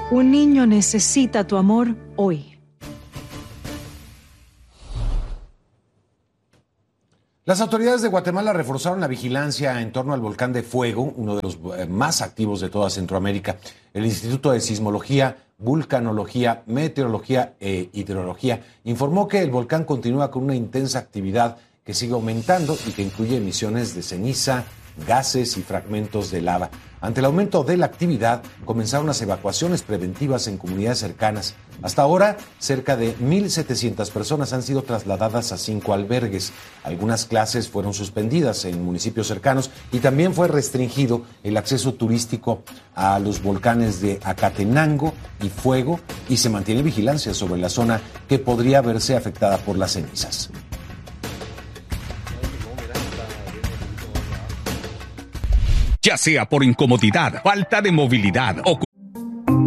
Un niño necesita tu amor hoy. Las autoridades de Guatemala reforzaron la vigilancia en torno al volcán de Fuego, uno de los más activos de toda Centroamérica. El Instituto de Sismología, Vulcanología, Meteorología e Hidrología informó que el volcán continúa con una intensa actividad que sigue aumentando y que incluye emisiones de ceniza, gases y fragmentos de lava. Ante el aumento de la actividad, comenzaron las evacuaciones preventivas en comunidades cercanas. Hasta ahora, cerca de 1,700 personas han sido trasladadas a 5 albergues. Algunas clases fueron suspendidas en municipios cercanos y también fue restringido el acceso turístico a los volcanes de Acatenango y Fuego, y se mantiene vigilancia sobre la zona que podría verse afectada por las cenizas. Ya sea por incomodidad, falta de movilidad o